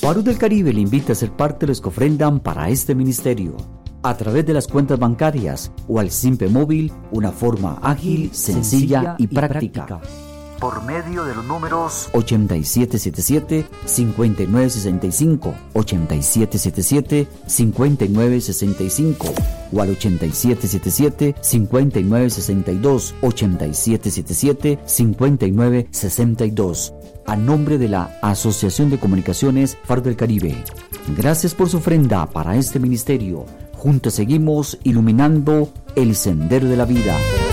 Faro del Caribe le invita a ser parte de los que ofrendan para este ministerio. A través de las cuentas bancarias o al Simpe Móvil, una forma ágil, sencilla y práctica. Por medio de los números 8777-5965, 8777-5965 o al 8777-5962, 8777-5962. A nombre de la Asociación de Comunicaciones Faro del Caribe. Gracias por su ofrenda para este ministerio. Juntos seguimos iluminando el sendero de la vida.